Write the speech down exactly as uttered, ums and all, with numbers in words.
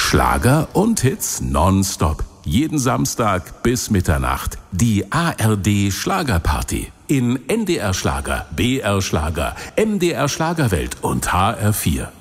Schlager und Hits nonstop. Jeden Samstag bis Mitternacht. Die A R D Schlagerparty. In N D R Schlager, B R Schlager, M D R Schlagerwelt und H R vier.